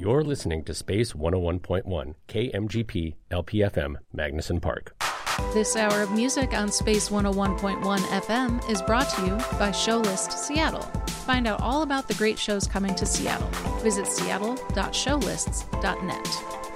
You're listening to Space 101.1, KMGP, LPFM, Magnuson Park. This hour of music on Space 101.1 FM is brought to you by Showlist Seattle. Find out all about the great shows coming to Seattle. Visit seattle.showlists.net.